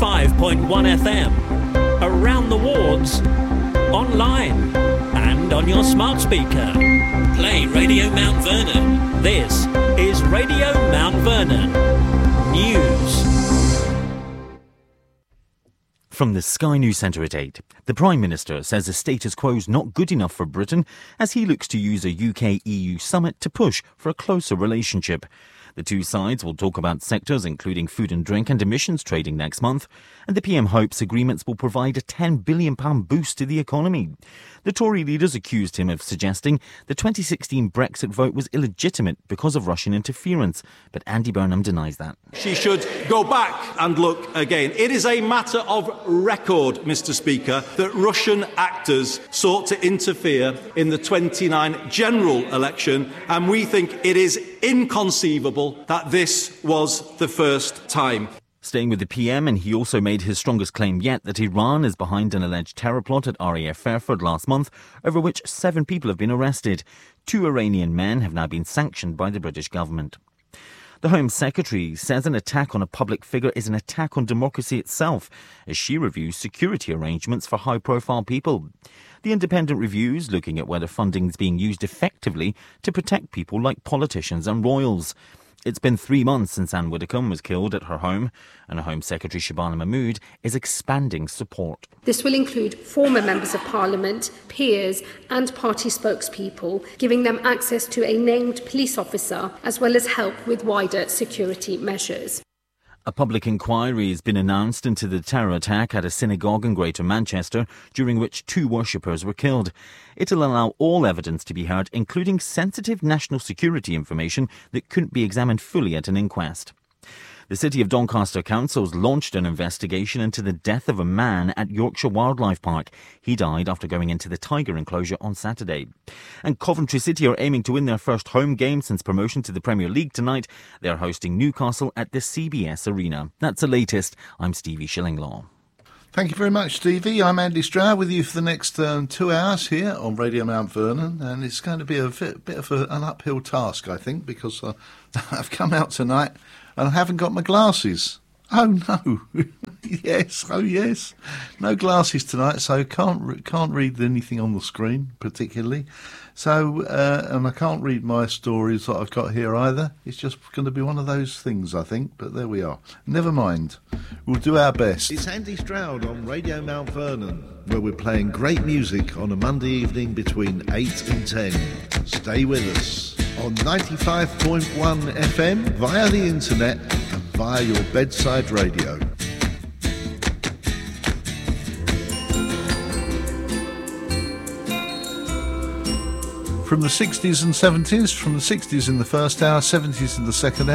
95.1 FM, around the wards, online and on your smart speaker. Play Radio Mount Vernon. This is Radio Mount Vernon News. From the Sky News Centre at 8, the Prime Minister says the status quo is not good enough for Britain as he looks to use a UK-EU summit to push for a closer relationship. The two sides will talk about sectors including food and drink and emissions trading next month, and the PM hopes agreements will provide a £10 billion boost to the economy. The Tory leaders accused him of suggesting the 2016 Brexit vote was illegitimate because of Russian interference, but Andy Burnham denies that. She should go back and look again. It is a matter of record, Mr. Speaker, that Russian actors sought to interfere in the 29 general election, and we think it is inconceivable that this was the first time. Staying with the PM, and he also made his strongest claim yet that Iran is behind an alleged terror plot at RAF Fairford last month, over which 7 people have been arrested. 2 Iranian men have now been sanctioned by the British government. The Home Secretary says an attack on a public figure is an attack on democracy itself, as she reviews security arrangements for high-profile people. The independent reviews looking at whether funding is being used effectively to protect people like politicians and royals. It's been 3 months since Anne Widdecombe was killed at her home, and Home Secretary Shabana Mahmood is expanding support. This will include former members of Parliament, peers and party spokespeople, giving them access to a named police officer, as well as help with wider security measures. A public inquiry has been announced into the terror attack at a synagogue in Greater Manchester, during which 2 worshippers were killed. It'll allow all evidence to be heard, including sensitive national security information that couldn't be examined fully at an inquest. The City of Doncaster Council's launched an investigation into the death of a man at Yorkshire Wildlife Park. He died after going into the tiger enclosure on Saturday. And Coventry City are aiming to win their first home game since promotion to the Premier League tonight. They are hosting Newcastle at the CBS Arena. That's the latest. I'm Stevie Shillinglaw. Thank you very much, Stevie. I'm Andy Stroud with you for the next 2 hours here on Radio Mount Vernon, and it's going to be a bit of an uphill task, I think, because I've come out tonight and I haven't got my glasses. Oh no! yes, no glasses tonight, so can't read anything on the screen particularly. So and I can't read my stories that I've got here either. It's just going to be one of those things, I think. But there we are. Never mind. We'll do our best. It's Andy Stroud on Radio Mount Vernon, where we're playing great music on a Monday evening between 8 and 10. Stay with us on 95.1 FM, via the internet and via your bedside radio. From the 60s and 70s, from the 60s in the first hour, 70s in the second hour.